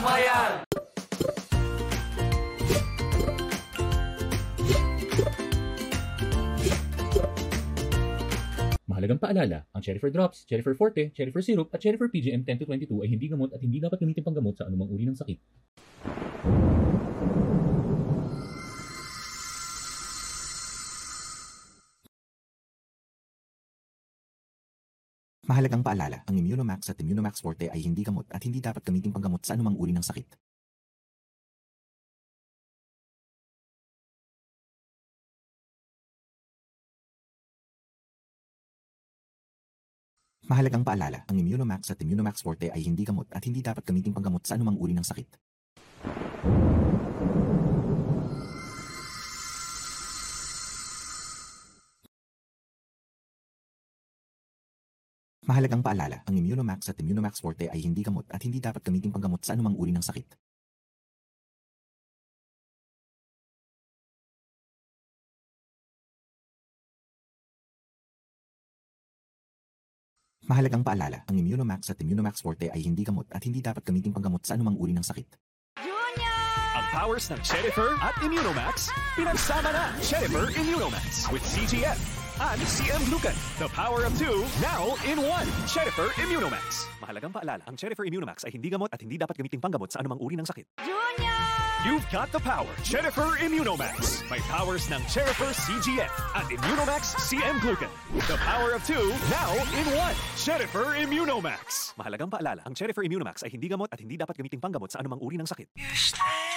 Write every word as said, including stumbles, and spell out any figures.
Bayan! Mahalagang paalala, ang Cherryfer Drops, Cherryfer Forte, Cherryfer Syrup at Cherryfer P G M ten to twenty-two ay hindi gamot at hindi dapat gamitin panggamot sa anumang uri ng sakit. Mahalagang paalala, ang Immunomax at Immunomax Forte ay hindi gamot at hindi dapat gamitin panggamot sa anumang uri ng sakit. Mahalagang paalala, ang Immunomax at Immunomax Forte ay hindi gamot at hindi dapat gamitin panggamot sa anumang uri ng sakit. Mahalagang paalala, ang Immunomax at Immunomax Forte ay hindi gamot at hindi dapat gamitin panggamot sa anumang uri ng sakit. Mahalagang paalala, ang Immunomax at Immunomax Forte ay hindi gamot at hindi dapat gamitin panggamot sa anumang uri ng sakit. Ang powers ng Cherryfer at Immunomax, pinagsama na Cherryfer Immunomax with C G F and C M Glucan. The power of two, now in one. Cherryfer Immunomax. Mahalagang paalala, ang Cherryfer Immunomax ay hindi gamot at hindi dapat gamitin panggamot sa anumang uri ng sakit. You've got the power. Cherryfer Immunomax. May powers ng Cherryfer C G F at Immunomax C M Glucan. The power of two, now in one. Cherryfer Immunomax. Mahalagang paalala, ang Cherryfer Immunomax ay hindi gamot at hindi dapat gamitin panggamot sa anumang uri ng sakit.